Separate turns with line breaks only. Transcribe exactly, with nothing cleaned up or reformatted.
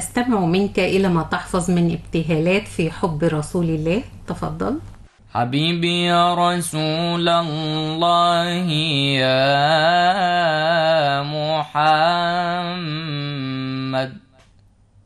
أستمع منك إلى ما تحفظ من ابتهالات في حب رسول الله. تفضل.
حبيبي يا رسول الله، يا محمد،